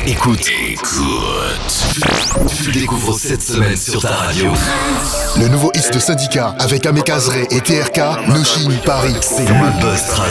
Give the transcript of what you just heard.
Écoute. Tu découvres cette semaine sur ta radio. Le nouveau hit de Syndicat avec Amé Kazré et TRK, Noshin Paris. C'est le Buzz Radio.